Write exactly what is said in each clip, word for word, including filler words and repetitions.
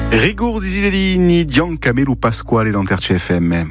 Rigurdi Zilellini, Giancamelu Pasquale dans R C F M.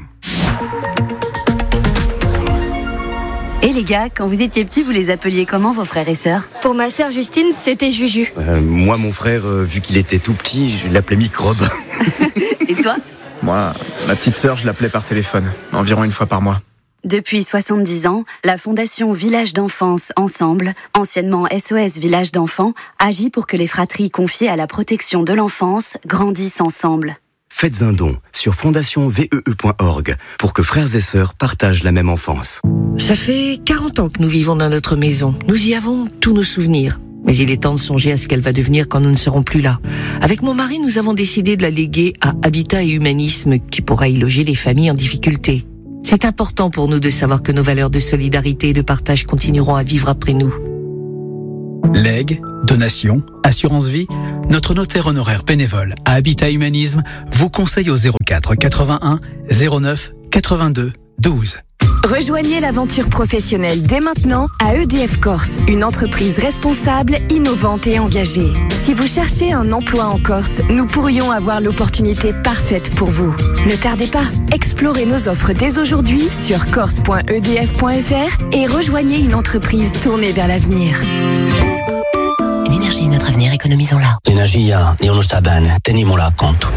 Et les gars, quand vous étiez petits, vous les appeliez comment vos frères et sœurs ? Pour ma sœur Justine, c'était Juju. Euh, moi, mon frère, euh, vu qu'il était tout petit, je l'appelais Microbe. Et toi ? Moi, ma petite sœur, je l'appelais par téléphone, environ une fois par mois. Depuis soixante-dix ans, la Fondation Village d'Enfance Ensemble, anciennement S O S Village d'Enfants, agit pour que les fratries confiées à la protection de l'enfance grandissent ensemble. Faites un don sur fondation v e e point org pour que frères et sœurs partagent la même enfance. Ça fait quarante ans que nous vivons dans notre maison. Nous y avons tous nos souvenirs. Mais il est temps de songer à ce qu'elle va devenir quand nous ne serons plus là. Avec mon mari, nous avons décidé de la léguer à Habitat et Humanisme, qui pourra y loger les familles en difficulté. C'est important pour nous de savoir que nos valeurs de solidarité et de partage continueront à vivre après nous. Legs, donations, assurance vie, notre notaire honoraire bénévole à Habitat Humanisme vous conseille au zéro quatre quatre-vingt-un zéro neuf quatre-vingt-deux douze. Rejoignez l'aventure professionnelle dès maintenant à E D F Corse, une entreprise responsable, innovante et engagée. Si vous cherchez un emploi en Corse, nous pourrions avoir l'opportunité parfaite pour vous. Ne tardez pas, explorez nos offres dès aujourd'hui sur corse point e d f point f r et rejoignez une entreprise tournée vers l'avenir. L'énergie est notre avenir, économisons-la. L'energia è uno sta bene, tenimola a conto.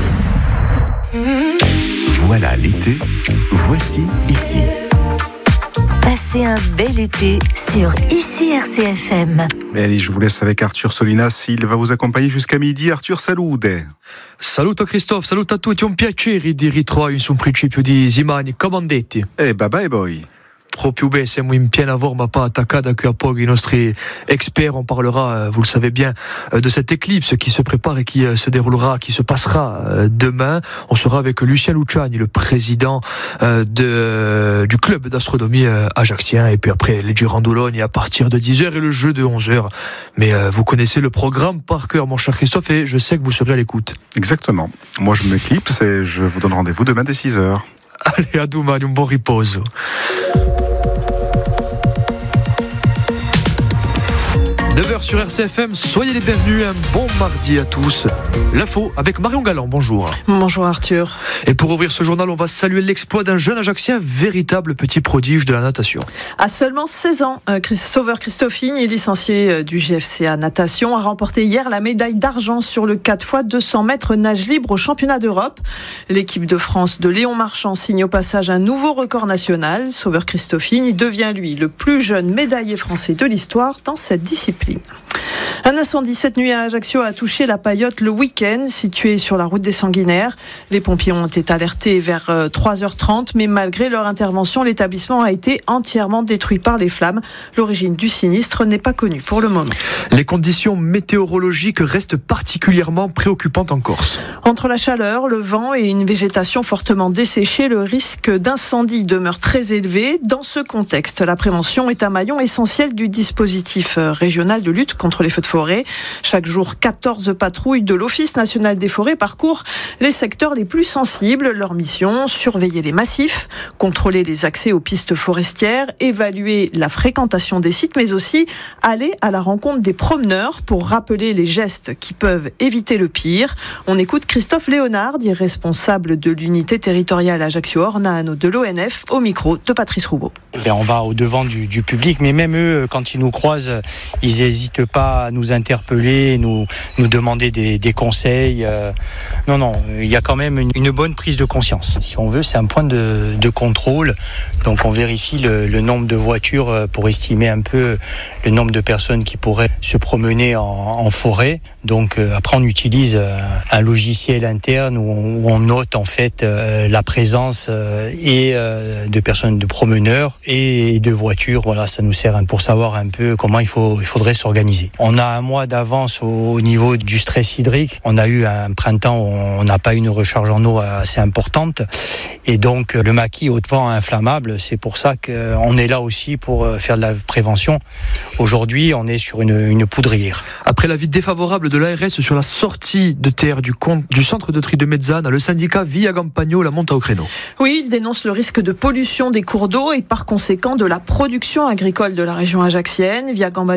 Voilà l'été, voici ici. Passez un bel été sur Ici R C F M. Mais allez, je vous laisse avec Arthur Solinas, il va vous accompagner jusqu'à midi. Arthur, salute. Saluto Christophe, saluto a tutti, un piacere di ritrovarvi su un principio di Simani, comandetti. Eh, bye bye boy. Proprio bene, siamo in piena forma, pas attaccata qui a pochi i nostri experts. On parlera, vous le savez bien, de cette éclipse qui se prépare et qui se déroulera, qui se passera demain. On sera avec Lucien Luciani, le président de, du club d'astronomie ajaxien. Et puis après, les Girandoloni à partir de dix heures et le jeu de onze heures. Mais vous connaissez le programme par cœur, mon cher Christophe, et je sais que vous serez à l'écoute. Exactement. Moi, je m'éclipse et je vous donne rendez-vous demain dès six heures. Allez, à domani, un bon riposo. neuf heures sur R C F M, soyez les bienvenus, un bon mardi à tous. L'info avec Marion Galland, bonjour. Bonjour Arthur. Et pour ouvrir ce journal, on va saluer l'exploit d'un jeune Ajaxien, véritable petit prodige de la natation. À seulement seize ans, Sauveur Cristofini, licencié du G F C A Natation, a remporté hier la médaille d'argent sur le quatre fois deux cents mètres nage libre au championnat d'Europe. L'équipe de France de Léon Marchand signe au passage un nouveau record national. Sauveur Cristofini devient lui le plus jeune médaillé français de l'histoire dans cette discipline. Un incendie cette nuit à Ajaccio a touché la Paillote le week-end, située sur la route des Sanguinaires. Les pompiers ont été alertés vers trois heures trente, mais malgré leur intervention, l'établissement a été entièrement détruit par les flammes. L'origine du sinistre n'est pas connue pour le moment. Les conditions météorologiques restent particulièrement préoccupantes en Corse. Entre la chaleur, le vent et une végétation fortement desséchée, le risque d'incendie demeure très élevé. Dans ce contexte, la prévention est un maillon essentiel du dispositif régional de lutte contre les feux de forêt. Chaque jour, quatorze patrouilles de l'Office national des forêts parcourent les secteurs les plus sensibles. Leur mission, surveiller les massifs, contrôler les accès aux pistes forestières, évaluer la fréquentation des sites, mais aussi aller à la rencontre des promeneurs pour rappeler les gestes qui peuvent éviter le pire. On écoute Christophe Léonard, responsable de l'unité territoriale Ajaccio-Ornano de l'O N F, au micro de Patrice Roubaud. Et on va au-devant du, du public, mais même eux, quand ils nous croisent, ils n'hésitent pas à nous interpeller, nous, nous demander des, des conseils. Euh, non, non, il y a quand même une, une bonne prise de conscience. Si on veut, c'est un point de, de contrôle. Donc on vérifie le, le nombre de voitures pour estimer un peu le nombre de personnes qui pourraient se promener en, en forêt. Donc euh, après, on utilise euh, un logiciel interne où on, où on note en fait euh, la présence euh, et euh, de personnes, de promeneurs et de voitures. Voilà, ça nous sert pour savoir un peu comment il faut, il faudrait s'organiser. On a un mois d'avance au, au niveau du stress hydrique. On a eu un printemps où on n'a pas eu une recharge en eau assez importante. Et donc, le maquis hautement inflammable, c'est pour ça qu'on est là aussi pour faire de la prévention. Aujourd'hui, on est sur une, une poudrière. Après l'avis défavorable de l'A R S sur la sortie de terre du, compte, du centre de tri de Mezzana, le syndicat Via Campagno la monte au créneau. Oui, il dénonce le risque de pollution des cours d'eau et par conséquent de la production agricole de la région ajaxienne. Via Campagno est la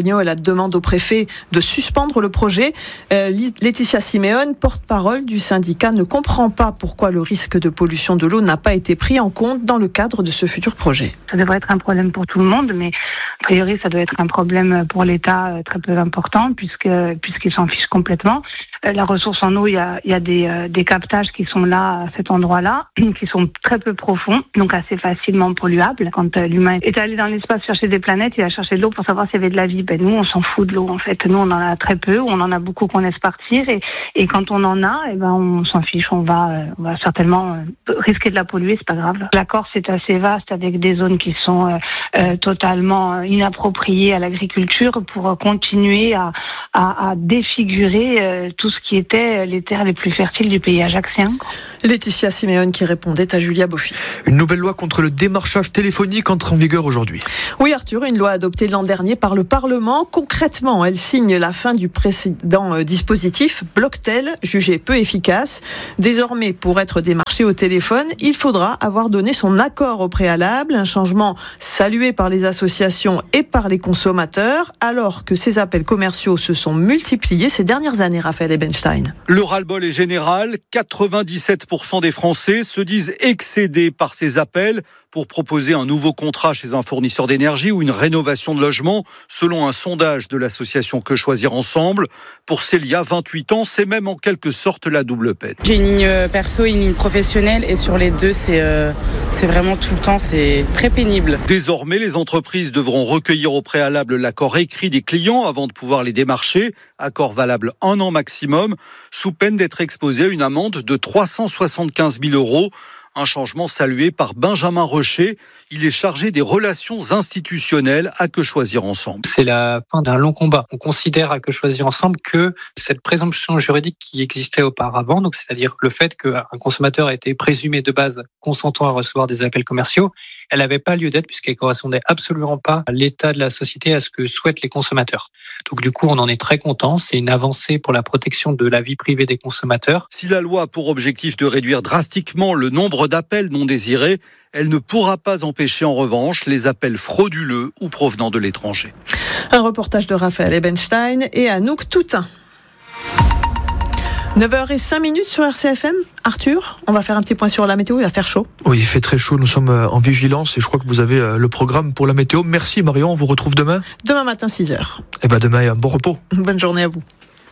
demande au préfet de suspendre le projet. Euh, Laetitia Siméon, porte-parole du syndicat, ne comprend pas pourquoi le risque de pollution de l'eau n'a pas été pris en compte dans le cadre de ce futur projet. Ça devrait être un problème pour tout le monde, mais a priori ça doit être un problème pour l'État très peu important puisque puisqu'il s'en fiche complètement. La ressource en eau, il y a, il y a des, euh, des captages qui sont là à cet endroit-là, qui sont très peu profonds, donc assez facilement polluables. Quand euh, l'humain est allé dans l'espace chercher des planètes, il a cherché de l'eau pour savoir s'il y avait de la vie. Ben nous, on s'en fout de l'eau en fait. Nous, on en a très peu, on en a beaucoup qu'on laisse partir, et, et quand on en a, eh ben on s'en fiche. On va, euh, on va certainement euh, risquer de la polluer, c'est pas grave. La Corse est assez vaste avec des zones qui sont euh, euh, totalement inappropriées à l'agriculture pour euh, continuer à, à, à défigurer euh, tout ce qui étaient les terres les plus fertiles du pays ajaxien. Laetitia Siméon qui répondait à Julia Beaufils. Une nouvelle loi contre le démarchage téléphonique entre en vigueur aujourd'hui. Oui Arthur, une loi adoptée l'an dernier par le Parlement. Concrètement, elle signe la fin du précédent dispositif Blocktel, jugé peu efficace. Désormais, pour être démarché au téléphone, il faudra avoir donné son accord au préalable, un changement salué par les associations et par les consommateurs, alors que ces appels commerciaux se sont multipliés ces dernières années, Raphaël Ebenstein. Le ras-le-bol est général, quatre-vingt-dix-sept pour cent des Français se disent excédés par ces appels pour proposer un nouveau contrat chez un fournisseur d'énergie ou une rénovation de logement, selon un sondage de l'association Que Choisir Ensemble. Pour Célia, vingt-huit ans, c'est même en quelque sorte la double peine. J'ai une ligne perso et une ligne professionnelle, et sur les deux, c'est, euh, c'est vraiment tout le temps, c'est très pénible. Désormais, les entreprises devront recueillir au préalable l'accord écrit des clients avant de pouvoir les démarcher, accord valable un an maximum, sous peine d'être exposé à une amende de trois cent soixante-quinze mille euros. Un changement salué par Benjamin Rocher. Il est chargé des relations institutionnelles à Que Choisir Ensemble. C'est la fin d'un long combat. On considère à Que Choisir Ensemble que cette présomption juridique qui existait auparavant, donc c'est-à-dire le fait qu'un consommateur a été présumé de base consentant à recevoir des appels commerciaux, elle n'avait pas lieu d'être puisqu'elle ne correspondait absolument pas à l'état de la société, à ce que souhaitent les consommateurs. Donc du coup, on en est très content. C'est une avancée pour la protection de la vie privée des consommateurs. Si la loi a pour objectif de réduire drastiquement le nombre d'appels non désirés, elle ne pourra pas empêcher en revanche les appels frauduleux ou provenant de l'étranger. Un reportage de Raphaël Ebenstein et Anouk Toutain. neuf heures zéro cinq sur R C F M. Arthur, on va faire un petit point sur la météo, il va faire chaud. Oui, il fait très chaud, nous sommes en vigilance et je crois que vous avez le programme pour la météo. Merci Marion, on vous retrouve demain. Demain matin, six heures. Et bien demain, un bon repos. Bonne journée à vous.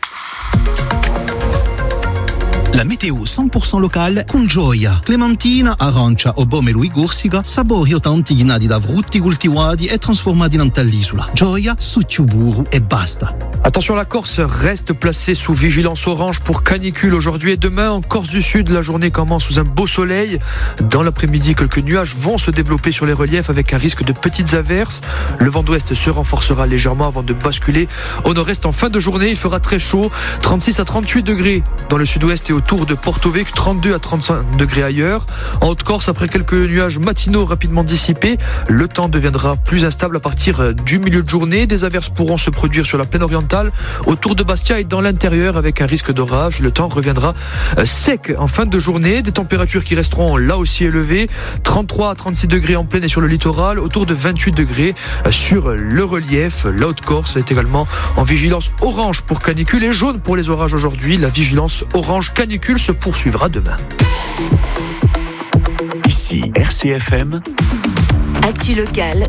La météo cent pour cent locale con Gioia. Clementina, arancia o pomelo e corsica, sapori o tanti ghinati da frutti coltivati e trasformati in all'isola. Gioia, succiuburu e basta. Attention, la Corse reste placée sous vigilance orange pour canicule aujourd'hui et demain. En Corse du Sud, la journée commence sous un beau soleil. Dans l'après-midi, quelques nuages vont se développer sur les reliefs avec un risque de petites averses. Le vent d'ouest se renforcera légèrement avant de basculer au nord-est en fin de journée. Il fera très chaud, trente-six à trente-huit degrés dans le sud-ouest et autour de Porto Vecchio, trente-deux à trente-cinq degrés ailleurs. En Haute-Corse, après quelques nuages matinaux rapidement dissipés, le temps deviendra plus instable à partir du milieu de journée. Des averses pourront se produire sur la plaine orientale, autour de Bastia et dans l'intérieur avec un risque d'orage. Le temps reviendra sec en fin de journée. Des températures qui resteront là aussi élevées, trente-trois à trente-six degrés en plaine et sur le littoral, autour de vingt-huit degrés sur le relief. La Haute-Corse est également en vigilance orange pour canicule et jaune pour les orages aujourd'hui. La vigilance orange canicule se poursuivra demain. Ici R C F M. Actu locale